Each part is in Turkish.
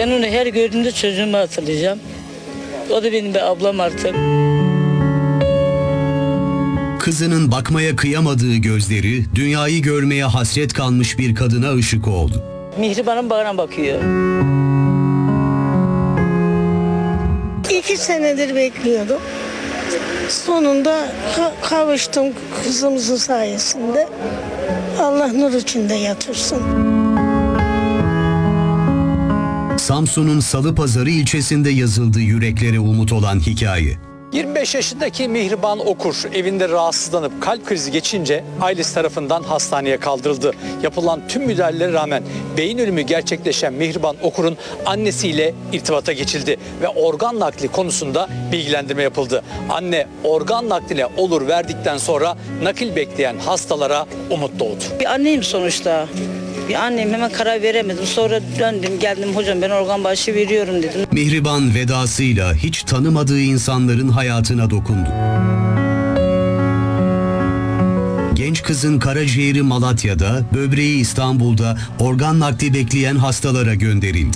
Ben onu her gördüğümde çocuğumu hatırlayacağım. O da benim bir ablam artık. Kızının bakmaya kıyamadığı gözleri, dünyayı görmeye hasret kalmış bir kadına ışık oldu. Mihriban'ın bana bakıyor. 2 senedir bekliyordum. Sonunda kavuştum kızımızın sayesinde. Allah nur içinde yatırsın. Samsun'un Salıpazarı ilçesinde yazıldı yüreklere umut olan hikaye. 25 yaşındaki Mihriban Okur evinde rahatsızlanıp kalp krizi geçince ailesi tarafından hastaneye kaldırıldı. Yapılan tüm müdahalelere rağmen beyin ölümü gerçekleşen Mihriban Okur'un annesiyle irtibata geçildi ve organ nakli konusunda bilgilendirme yapıldı. Anne organ nakline olur verdikten sonra nakil bekleyen hastalara umut doğdu. Bir anneyim sonuçta. Bir anneyim, hemen karar veremedim. Sonra döndüm geldim, hocam ben organ bağışı veriyorum dedim. Mihriban vedasıyla hiç tanımadığı insanların hayatına dokundu. Genç kızın karaciğeri Malatya'da, böbreği İstanbul'da organ nakli bekleyen hastalara gönderildi.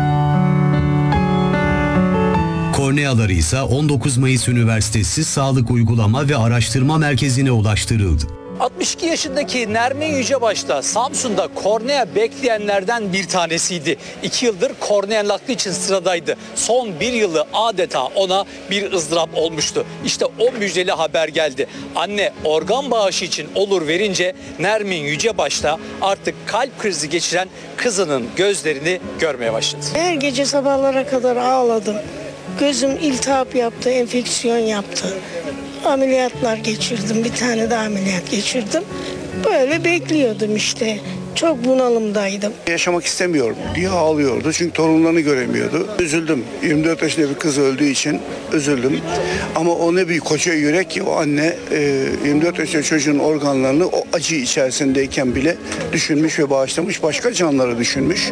Korneaları ise 19 Mayıs Üniversitesi Sağlık Uygulama ve Araştırma Merkezi'ne ulaştırıldı. 62 yaşındaki Nermin Yücebaş'ta Samsun'da kornea bekleyenlerden bir tanesiydi. 2 yıldır kornea nakli için sıradaydı. Son 1 yılı adeta ona bir ızdırap olmuştu. İşte o müjdeli haber geldi. Anne organ bağışı için olur verince Nermin Yücebaş'ta artık kalp krizi geçiren kızının gözlerini görmeye başladı. Her gece sabahlara kadar ağladım. Gözüm iltihap yaptı, enfeksiyon yaptı. Ameliyatlar geçirdim, bir tane daha ameliyat geçirdim. Böyle bekliyordum işte. Çok bunalımdaydım. Yaşamak istemiyorum diye ağlıyordu çünkü torunlarını göremiyordu. Üzüldüm. 24 yaşında bir kız öldüğü için üzüldüm. Ama o ne büyük koca yürek ki o anne 24 yaşında çocuğun organlarını o acı içerisindeyken bile düşünmüş ve bağışlamış. Başka canları düşünmüş.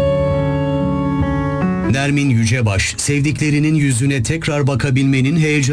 Nermin Yücebaş, sevdiklerinin yüzüne tekrar bakabilmenin heyecanı